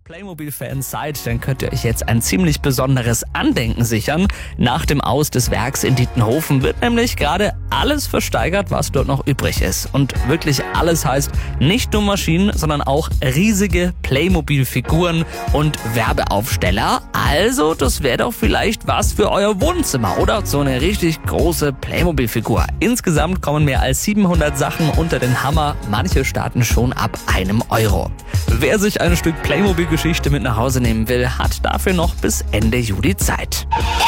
Playmobil-Fans seid, dann könnt ihr euch jetzt ein ziemlich besonderes Andenken sichern. Nach dem Aus des Werks in Dietenhofen wird nämlich gerade alles versteigert, was dort noch übrig ist. Und wirklich alles heißt nicht nur Maschinen, sondern auch riesige Playmobil-Figuren und Werbeaufsteller. Also, das wäre doch vielleicht was für euer Wohnzimmer, oder? So eine richtig große Playmobil-Figur. Insgesamt kommen mehr als 700 Sachen unter den Hammer. Manche starten schon ab €1. Wer sich ein Stück Playmobil-Geschichte mit nach Hause nehmen will, hat dafür noch bis Ende Juli Zeit.